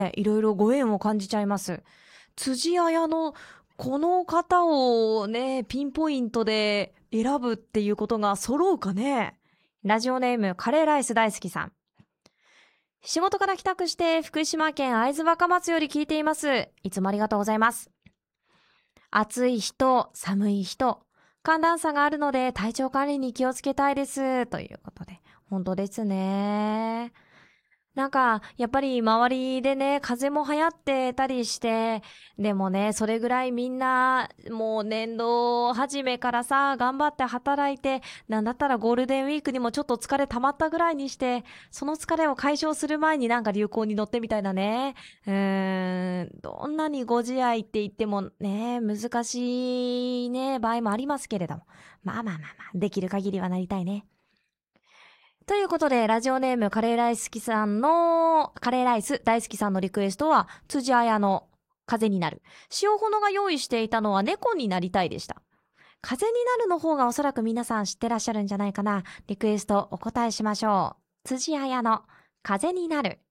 いろいろご縁を感じちゃいます。辻彩のこの方をね、ピンポイントで選ぶっていうことが揃うかね。ラジオネームカレーライス大好きさん。仕事から帰宅して福島県会津若松より聞いています。いつもありがとうございます。暑い日と寒い日と寒暖差があるので体調管理に気をつけたいです。ということで。本当ですね。なんか、やっぱり周りでね、風邪も流行ってたりして、でもね、それぐらいみんな、もう年度初めからさ、頑張って働いて、なんだったらゴールデンウィークにもちょっと疲れ溜まったぐらいにして、その疲れを解消する前になんか流行に乗ってみたいなね。どんなにご自愛って言ってもね、難しいね、場合もありますけれども。まあまあまあまあ、できる限りはなりたいね。ということで、ラジオネームカレーライス大好きさんのリクエストは、辻彩の風になる。塩ほのが用意していたのは猫になりたいでした。風になるの方がおそらく皆さん知ってらっしゃるんじゃないかな。リクエストお答えしましょう。辻彩の風になる。